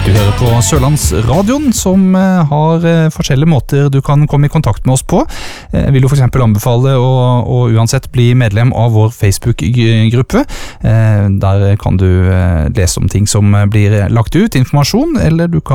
Du hører på Sørlandsradioen, som har forskjellige måter du kan komme i kontakt med oss på. Jeg vil jo for eksempel anbefale å uansett bli medlem av vår Facebook-gruppe. Der kan du lese om ting som blir lagt ut, informasjon, eller du kan